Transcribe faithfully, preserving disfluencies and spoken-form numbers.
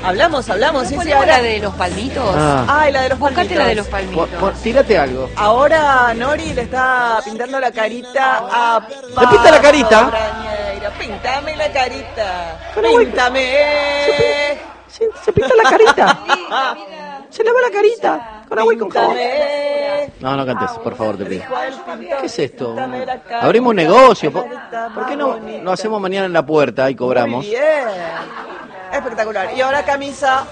Hablamos, hablamos, sí, sí, ¿Ponemos ahora. la de los palmitos? Ah. Ay, la de los Buscate palmitos. la de los palmitos. Por- por- tírate algo. Ahora Nori le está pintando la carita a ¿Le pinta la carita? Pablo Brañeira. Píntame la carita. Pero voy- Píntame. Se, se pinta la carita. Se lava la carita. Con agua y con jabón. Píntame. No, no cantes, por favor, te pido. Dijo el pintor, ¿Qué es esto? píntame la carita, Abrimos un negocio. ¿Por, carita por qué más no bonita. lo hacemos mañana en la puerta y cobramos? Muy bien. Espectacular. Y ahora camisa